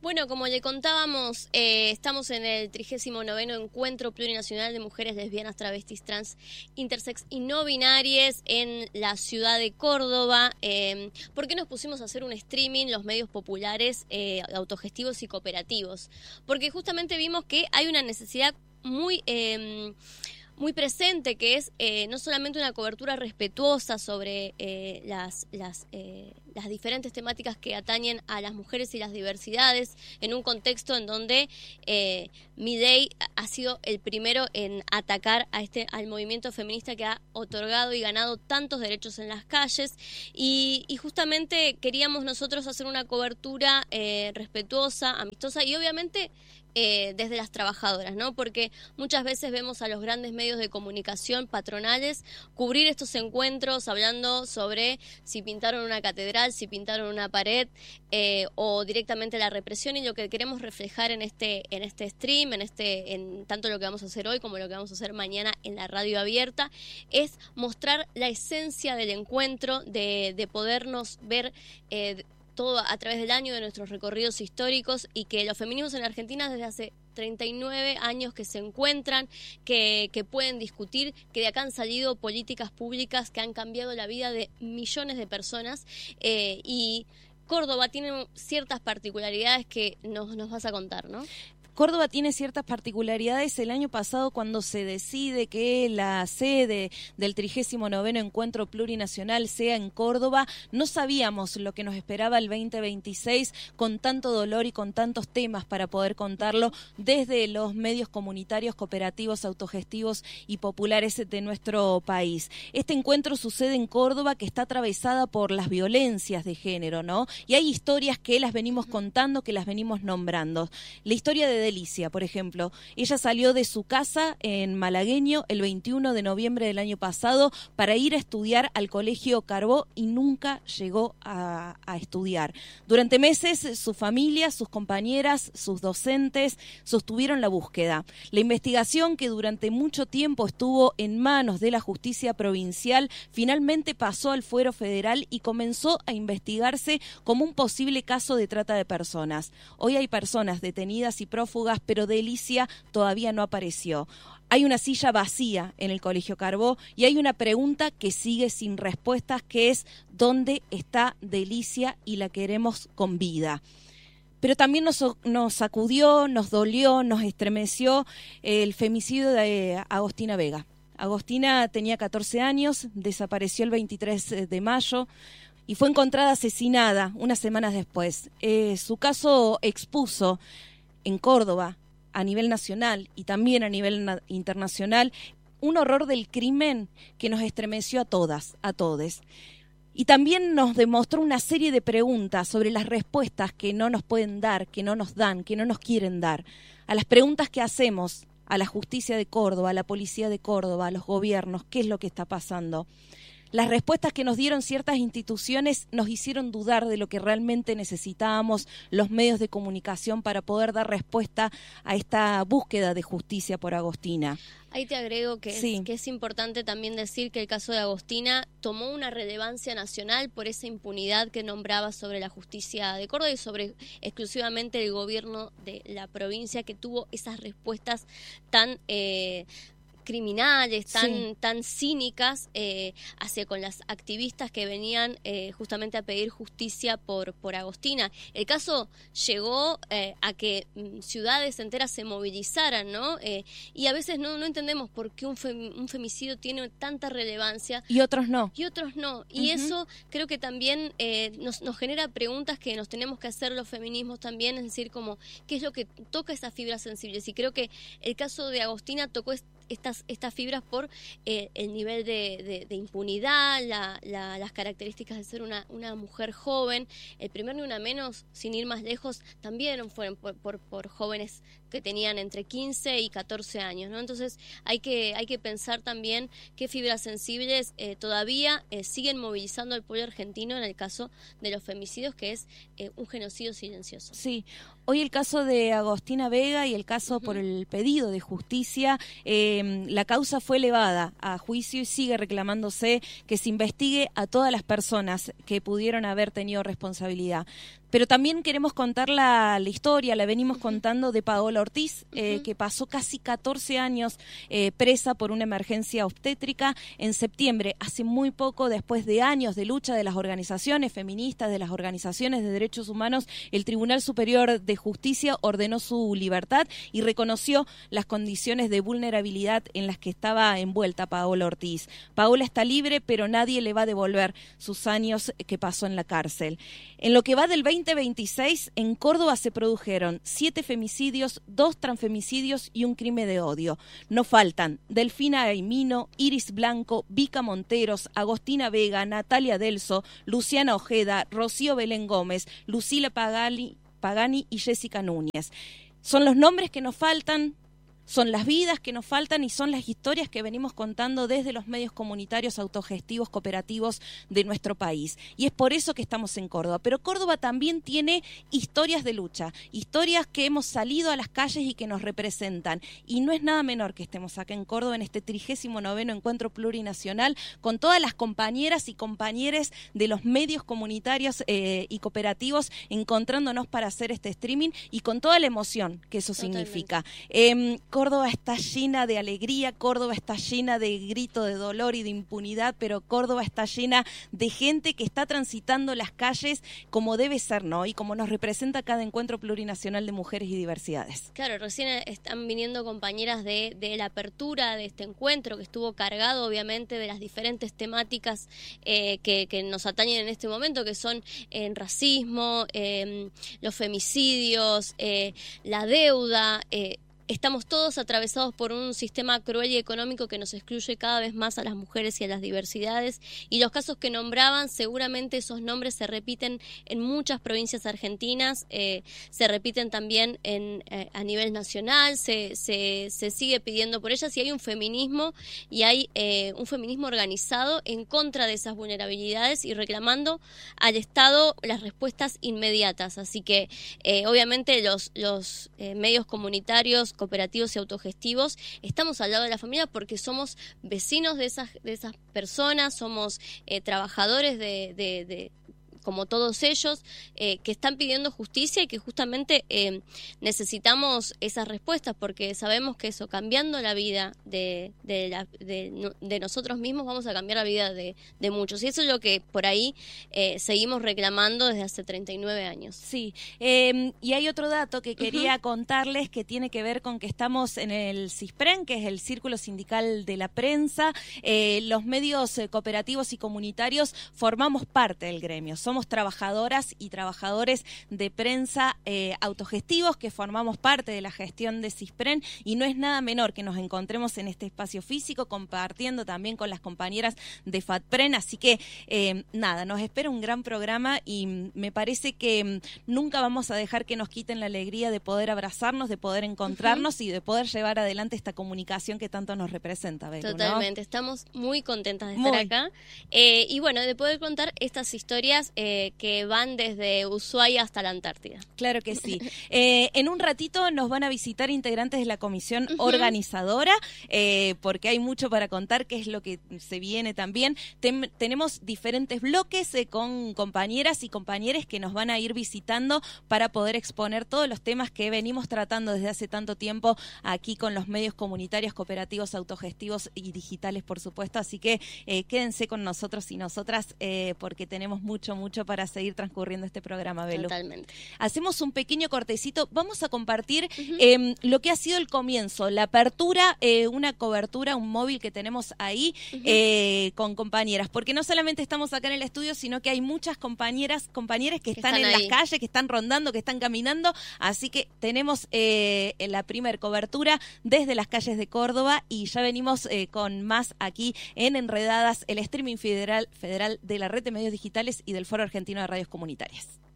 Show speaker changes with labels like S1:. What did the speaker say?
S1: Bueno, como le contábamos, estamos en el 39º Encuentro Plurinacional de Mujeres Lesbianas, Travestis, Trans, Intersex y No Binarias en la ciudad de Córdoba. ¿Por qué nos pusimos a hacer un streaming, los medios populares, autogestivos y cooperativos? Porque justamente vimos que hay una necesidad muy presente, que es no solamente una cobertura respetuosa sobre las diferentes temáticas que atañen a las mujeres y las diversidades, en un contexto en donde Milei ha sido el primero en atacar al movimiento feminista que ha otorgado y ganado tantos derechos en las calles, y justamente queríamos nosotros hacer una cobertura respetuosa, amistosa y obviamente desde las trabajadoras, ¿no? Porque muchas veces vemos a los grandes medios de comunicación patronales cubrir estos encuentros hablando sobre si pintaron una catedral, si pintaron una pared o directamente la represión, y lo que queremos reflejar en este stream, en tanto lo que vamos a hacer hoy como lo que vamos a hacer mañana en la radio abierta, es mostrar la esencia del encuentro, de podernos ver todo a través del año, de nuestros recorridos históricos, y que los feminismos en Argentina desde hace 39 años que se encuentran, que pueden discutir, que de acá han salido políticas públicas que han cambiado la vida de millones de personas, y Córdoba tiene ciertas particularidades que nos vas a contar, ¿no?
S2: Córdoba tiene ciertas particularidades. El año pasado, cuando se decide que la sede del 39º Encuentro Plurinacional sea en Córdoba, no sabíamos lo que nos esperaba el 2026, con tanto dolor y con tantos temas para poder contarlo desde los medios comunitarios, cooperativos, autogestivos y populares de nuestro país. Este encuentro sucede en Córdoba, que está atravesada por las violencias de género, ¿no? Y hay historias que las venimos contando, que las venimos nombrando. La historia de Delicia, por ejemplo. Ella salió de su casa en Malagueño el 21 de noviembre del año pasado para ir a estudiar al Colegio Carbó y nunca llegó a estudiar. Durante meses su familia, sus compañeras, sus docentes sostuvieron la búsqueda. La investigación, que durante mucho tiempo estuvo en manos de la justicia provincial, finalmente pasó al fuero federal y comenzó a investigarse como un posible caso de trata de personas. Hoy hay personas detenidas y prófugas, pero Delicia todavía no apareció. Hay una silla vacía en el Colegio Carbó y hay una pregunta que sigue sin respuestas, que es ¿dónde está Delicia? Y la queremos con vida. Pero también nos sacudió, nos dolió, nos estremeció el femicidio de Agostina Vega. Agostina tenía 14 años, desapareció el 23 de mayo y fue encontrada asesinada unas semanas después. Su caso expuso en Córdoba, a nivel nacional y también a nivel internacional, un horror del crimen que nos estremeció a todas, a todes. Y también nos demostró una serie de preguntas sobre las respuestas que no nos pueden dar, que no nos dan, que no nos quieren dar. A las preguntas que hacemos a la justicia de Córdoba, a la policía de Córdoba, a los gobiernos, ¿qué es lo que está pasando? Las respuestas que nos dieron ciertas instituciones nos hicieron dudar de lo que realmente necesitábamos los medios de comunicación para poder dar respuesta a esta búsqueda de justicia por Agostina.
S1: Ahí te agrego que es importante también decir que el caso de Agostina tomó una relevancia nacional por esa impunidad que nombraba sobre la justicia de Córdoba y sobre exclusivamente el gobierno de la provincia, que tuvo esas respuestas tan criminales, tan cínicas hacia con las activistas que venían justamente a pedir justicia por Agostina. El caso llegó a que ciudades enteras se movilizaran, ¿no? Y a veces no entendemos por qué un femicidio tiene tanta relevancia
S2: y otros no.
S1: Y eso creo que también nos genera preguntas que nos tenemos que hacer los feminismos también, es decir, como qué es lo que toca esas fibras sensibles. Y creo que el caso de Agostina tocó estas fibras por el nivel de impunidad, las características de ser una mujer joven. El primer Ni Una Menos, sin ir más lejos, también fueron por jóvenes que tenían entre 15 y 14 años, ¿no? Entonces hay que pensar también qué fibras sensibles todavía siguen movilizando al pueblo argentino en el caso de los femicidios, que es un genocidio silencioso.
S2: Sí, hoy el caso de Agostina Vega y el caso por el pedido de justicia la causa fue elevada a juicio y sigue reclamándose que se investigue a todas las personas que pudieron haber tenido responsabilidad. Pero también queremos contar la historia, la venimos contando, de Paola Ortiz, que pasó casi 14 años presa por una emergencia obstétrica. En septiembre, hace muy poco, después de años de lucha de las organizaciones feministas, de las organizaciones de derechos humanos, el Tribunal Superior de Justicia ordenó su libertad y reconoció las condiciones de vulnerabilidad en las que estaba envuelta Paola Ortiz. Paola está libre, pero nadie le va a devolver sus años que pasó en la cárcel. En lo que va del 2026, en Córdoba se produjeron 7 femicidios, 2 transfemicidios y un crimen de odio. No faltan Delfina Aimino, Iris Blanco, Vica Monteros, Agostina Vega, Natalia Delso, Luciana Ojeda, Rocío Belén Gómez, Lucila Pagani y Jessica Núñez. Son los nombres que nos faltan, son las vidas que nos faltan y son las historias que venimos contando desde los medios comunitarios, autogestivos, cooperativos de nuestro país. Y es por eso que estamos en Córdoba. Pero Córdoba también tiene historias de lucha, historias que hemos salido a las calles y que nos representan. Y no es nada menor que estemos acá en Córdoba en este 39º Encuentro Plurinacional con todas las compañeras y compañeros de los medios comunitarios y cooperativos encontrándonos para hacer este streaming y con toda la emoción que eso significa. Córdoba está llena de alegría, Córdoba está llena de grito de dolor y de impunidad, pero Córdoba está llena de gente que está transitando las calles como debe ser, ¿no? Y como nos representa cada Encuentro Plurinacional de Mujeres y Diversidades.
S1: Claro, recién están viniendo compañeras de la apertura de este encuentro, que estuvo cargado obviamente de las diferentes temáticas que nos atañen en este momento, que son racismo, los femicidios, la deuda. Estamos todos atravesados por un sistema cruel y económico que nos excluye cada vez más a las mujeres y a las diversidades, y los casos que nombraban, seguramente esos nombres se repiten en muchas provincias argentinas, se repiten también a nivel nacional, se sigue pidiendo por ellas, y hay un feminismo organizado en contra de esas vulnerabilidades y reclamando al Estado las respuestas inmediatas. Así que obviamente los medios comunitarios, cooperativos y autogestivos, estamos al lado de la familia porque somos vecinos de esas personas, somos trabajadores de como todos ellos, que están pidiendo justicia y que justamente necesitamos esas respuestas, porque sabemos que eso, cambiando la vida de nosotros mismos, vamos a cambiar la vida de muchos. Y eso es lo que por ahí seguimos reclamando desde hace 39 años.
S2: Sí, y hay otro dato que quería contarles que tiene que ver con que estamos en el CISPREN, que es el Círculo Sindical de la Prensa. Los medios cooperativos y comunitarios formamos parte del gremio. Somos trabajadoras y trabajadores de prensa autogestivos que formamos parte de la gestión de CISPREN, y no es nada menor que nos encontremos en este espacio físico compartiendo también con las compañeras de FATPREN. Así que nada, nos espera un gran programa y me parece que nunca vamos a dejar que nos quiten la alegría de poder abrazarnos, de poder encontrarnos y de poder llevar adelante esta comunicación que tanto nos representa, Belu,
S1: Totalmente, ¿no? Estamos muy contentas de estar acá y bueno, de poder contar estas historias que van desde Ushuaia hasta la Antártida.
S2: Claro que sí. En un ratito nos van a visitar integrantes de la comisión organizadora, porque hay mucho para contar, que es lo que se viene también. Tenemos diferentes bloques con compañeras y compañeros que nos van a ir visitando para poder exponer todos los temas que venimos tratando desde hace tanto tiempo aquí con los medios comunitarios, cooperativos, autogestivos y digitales, por supuesto. Así que quédense con nosotros y nosotras, porque tenemos mucho para seguir transcurriendo este programa, Belu.
S1: Totalmente.
S2: Hacemos un pequeño cortecito. Vamos a compartir lo que ha sido el comienzo, la apertura, una cobertura, un móvil que tenemos ahí con compañeras, porque no solamente estamos acá en el estudio, sino que hay muchas compañeros que están en las calles, que están rondando, que están caminando. Así que tenemos la primer cobertura desde las calles de Córdoba y ya venimos con más aquí en Enredadas, el streaming federal de la Red de Medios Digitales y del Foro Argentino de Radios Comunitarias.